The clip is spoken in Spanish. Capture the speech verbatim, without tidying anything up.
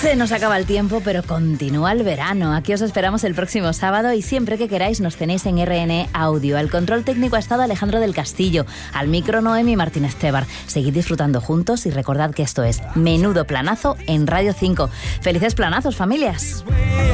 Se nos acaba el tiempo, pero continúa el verano. Aquí os esperamos el próximo sábado y siempre que queráis nos tenéis en R N Audio. Al control técnico ha estado Alejandro del Castillo, al micro Noemi Martínez Tebar. Seguid disfrutando juntos y recordad que esto es Menudo Planazo en Radio cinco. ¡Felices planazos, familias!